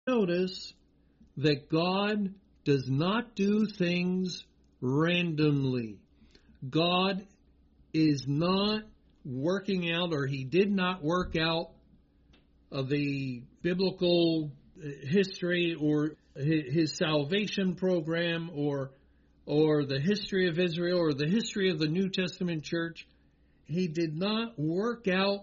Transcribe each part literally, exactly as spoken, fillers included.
Notice that God does not do things randomly. God is not working out, or he did not work out of the biblical history or his salvation program or or the history of Israel or the history of the New Testament church. He did not work out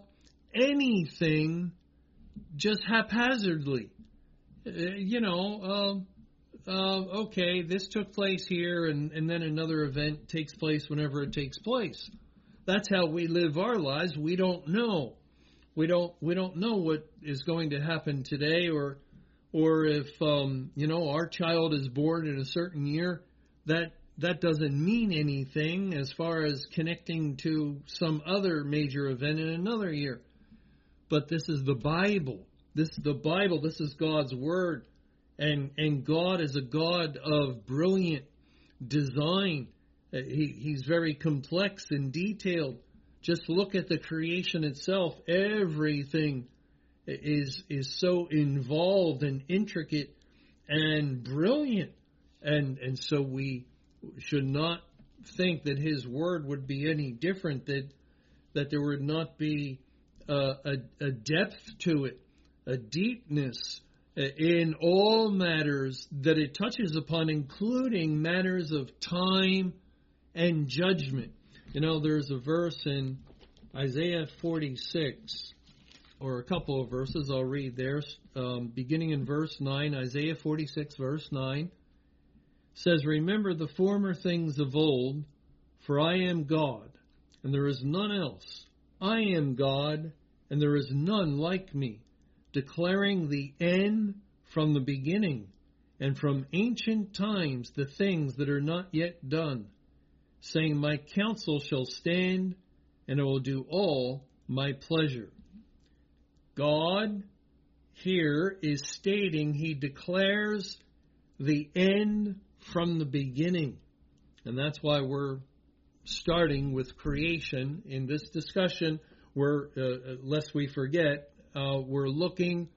anything just haphazardly. Uh, you know, uh, uh, okay, this took place here, and, and then another event takes place whenever it takes place. That's how we live our lives. We don't know. We don't. We don't know what is going to happen today, or, or if um, you know, our child is born in a certain year. That that doesn't mean anything as far as connecting to some other major event in another year. But this is the Bible. This is the Bible. This is God's Word. And and God is a God of brilliant design. He, he's very complex and detailed. Just look at the creation itself. Everything is is so involved and intricate and brilliant. And and so we should not think that His Word would be any different, that, that there would not be uh, a, a depth to it, a deepness in all matters that it touches upon, including matters of time and judgment. You know, there's a verse in Isaiah forty-six, or a couple of verses I'll read there, um, beginning in verse nine, Isaiah forty-six, verse nine, says, "Remember the former things of old, for I am God, and there is none else. I am God, and there is none like me, declaring the end from the beginning, and from ancient times the things that are not yet done, saying, my counsel shall stand, and I will do all my pleasure." God here is stating He declares the end from the beginning. And that's why we're starting with creation in this discussion. We're, uh, lest we forget, uh, we're looking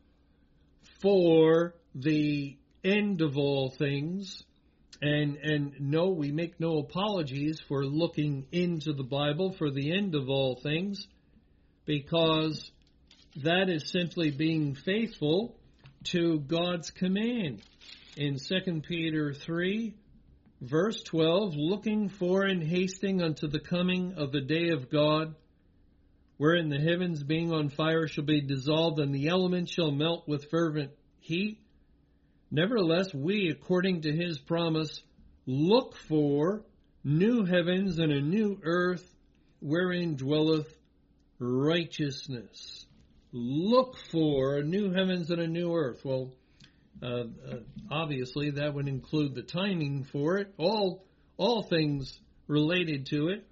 for the end of all things. And and no, we make no apologies for looking into the Bible for the end of all things, because that is simply being faithful to God's command. In Second Peter three, verse twelve, "Looking for and hasting unto the coming of the day of God, wherein the heavens being on fire shall be dissolved, and the elements shall melt with fervent heat. Nevertheless, we, according to His promise, look for new heavens and a new earth, wherein dwelleth righteousness." Look for a new heavens and a new earth. Well, uh, uh, obviously that would include the timing for it, all all things related to it.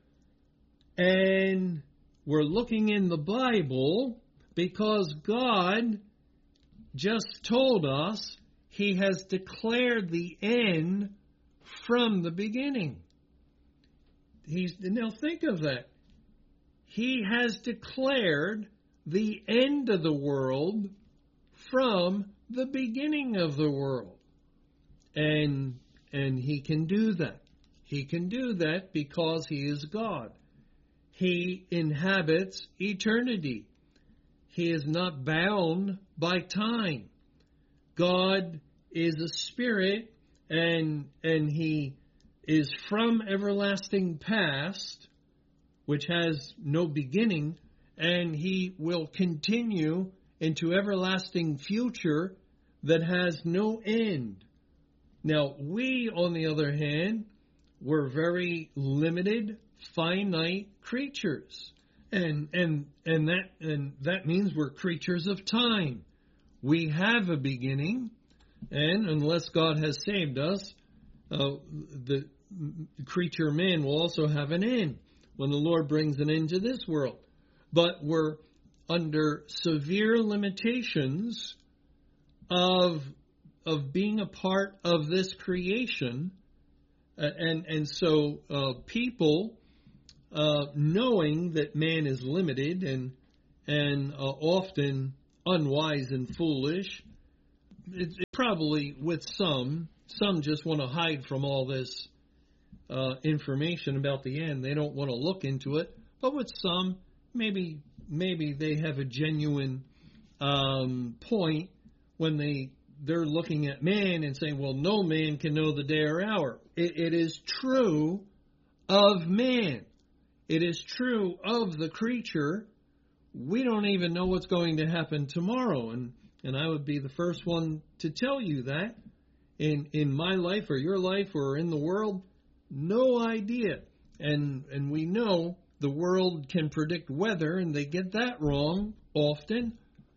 And we're looking in the Bible because God just told us He has declared the end from the beginning. He's, now think of that. He has declared the end of the world from the beginning of the world. And and He can do that. He can do that because He is God. He inhabits eternity. He is not bound by time. God is a spirit, and and He is from everlasting past, which has no beginning, and He will continue into everlasting future that has no end. Now, we, on the other hand, we're very limited, finite creatures. And and and that and that means we're creatures of time. We have a beginning, and unless God has saved us, uh, the creature man will also have an end when the Lord brings an end to this world. But we're under severe limitations of of being a part of this creation, uh, and and so uh, people, uh, knowing that man is limited and and uh, often unwise and foolish, it's probably with some, some just want to hide from all this uh, information about the end. They don't want to look into it. But with some, maybe maybe they have a genuine um, point when they, they're looking at man and saying, well, no man can know the day or hour. It, it is true of man. It is true of the creature. We don't even know what's going to happen tomorrow. And, and I would be the first one to tell you that. In, in my life or your life or in the world, no idea. And, and we know the world can predict weather, and they get that wrong often.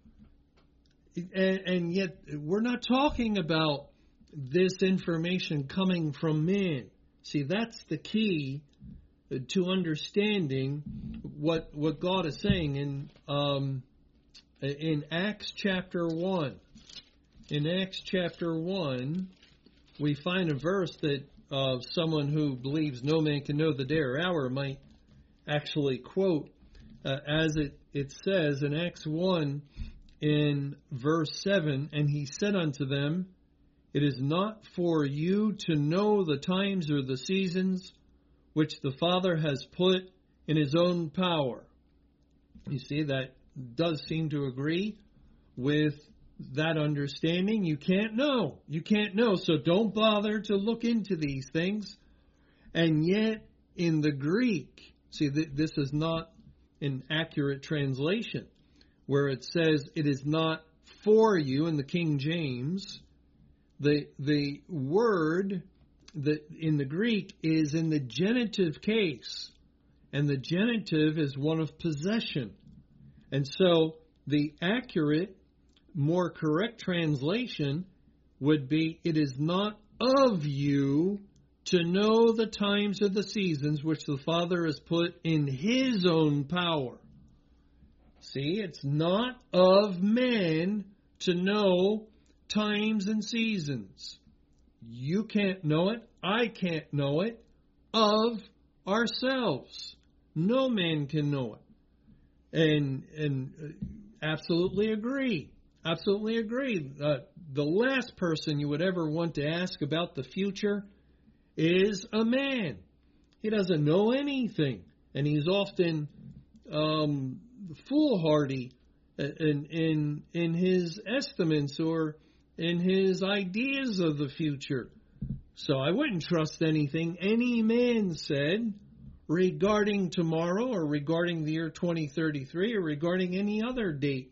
And, and yet we're not talking about this information coming from man. See, that's the key to understanding what what God is saying in um, in Acts chapter one. In Acts chapter one, we find a verse that uh, someone who believes no man can know the day or hour might actually quote, uh, as it, it says in Acts one in verse seven, and he said unto them, it is not for you to know the times or the seasons which the Father has put in his own power. You see, that does seem to agree with that understanding. You can't know. You can't know, so don't bother to look into these things. And yet, in the Greek, see, th- this is not an accurate translation, where it says it is not for you in the King James. The the word that in the Greek is in the genitive case, and the genitive is one of possession. And so the accurate, more correct translation would be, it is not of you to know the times or the seasons which the Father has put in his own power. See, it's not of man to know times and seasons. You can't know it. I can't know it of ourselves. No man can know it. And and absolutely agree. Absolutely agree. Uh, the last person you would ever want to ask about the future is a man. He doesn't know anything, and he's often um, foolhardy in in in his estimates or in his ideas of the future. So I wouldn't trust anything any man said regarding tomorrow or regarding the year twenty thirty-three or regarding any other date.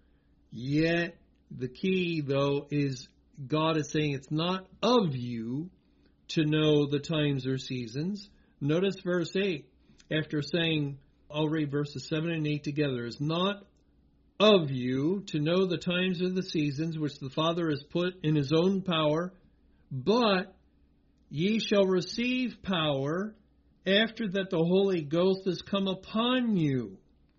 Yet the key, though, is God is saying it's not of you to know the times or seasons. Notice verse eight. After saying, I'll read verses seven and eight together. It's not of you to know the times or the seasons which the Father has put in his own power, but ye shall receive power after that the Holy Ghost has come upon you.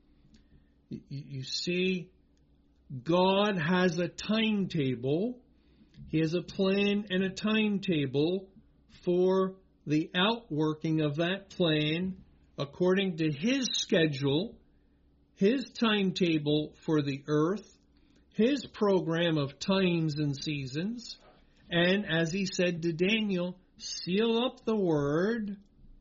You see, God has a timetable. He has a plan and a timetable for the outworking of that plan according to his schedule, his timetable for the earth, his program of times and seasons, and as he said to Daniel, seal up the word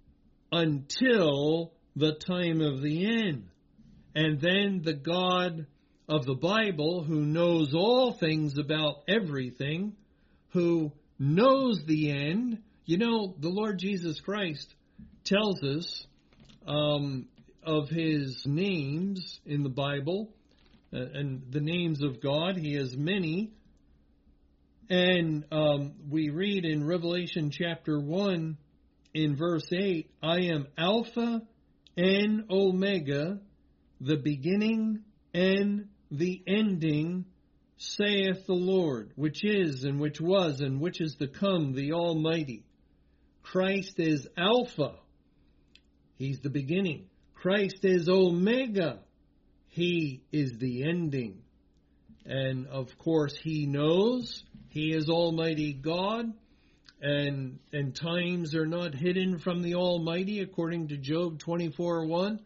until the time of the end. And then the God of the Bible, who knows all things about everything, who knows the end. You know, the Lord Jesus Christ tells us um, of his names in the Bible, uh, and the names of God. He has many. And um, we read in Revelation chapter one, in verse eight, I am Alpha and Omega, the beginning and the ending, saith the Lord, which is and which was and which is to come, the Almighty. Christ is Alpha. He's the beginning. Christ is Omega. He is the ending. And of course, he knows he is Almighty God, and and times are not hidden from the Almighty, according to Job twenty-four one.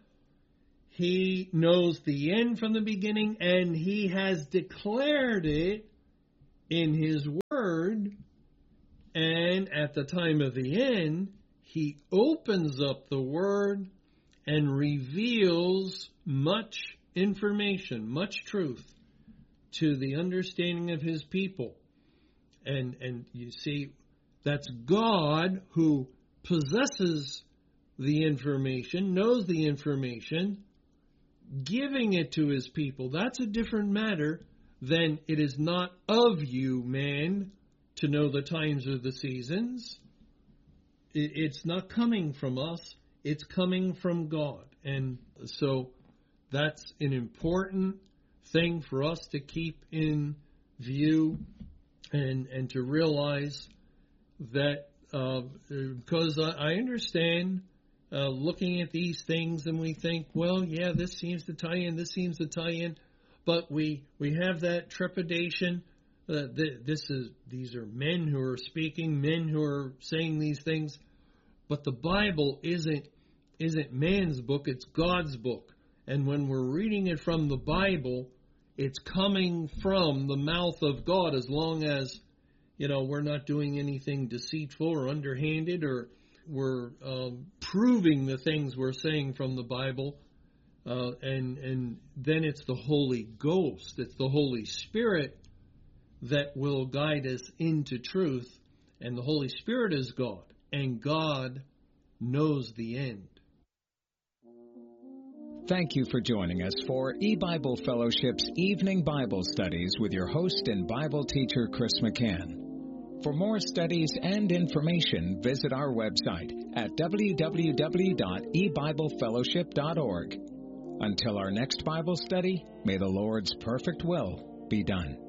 He knows the end from the beginning, and he has declared it in His Word, and at the time of the end, He opens up the Word and reveals much information, much truth to the understanding of His people. And and you see, that's God who possesses the information, knows the information, giving it to His people. That's a different matter than it is not of you, man, to know the times or the seasons. It, it's not coming from us. It's coming from God. And so that's an important thing for us to keep in view and, and to realize that uh, because I, I understand uh, looking at these things and we think, well, yeah, this seems to tie in, this seems to tie in, but we, we have that trepidation. Uh, th- this is these are men who are speaking, men who are saying these things, but the Bible isn't isn't man's book, it's God's book. And when we're reading it from the Bible, it's coming from the mouth of God, as long as, you know, we're not doing anything deceitful or underhanded, or we're um, proving the things we're saying from the Bible. Uh, and, and then it's the Holy Ghost, it's the Holy Spirit that will guide us into truth. And the Holy Spirit is God, and God knows the end. Thank you for joining us for E-Bible Fellowship's Evening Bible Studies with your host and Bible teacher, Chris McCann. For more studies and information, visit our website at w w w dot e bible fellowship dot org. Until our next Bible study, may the Lord's perfect will be done.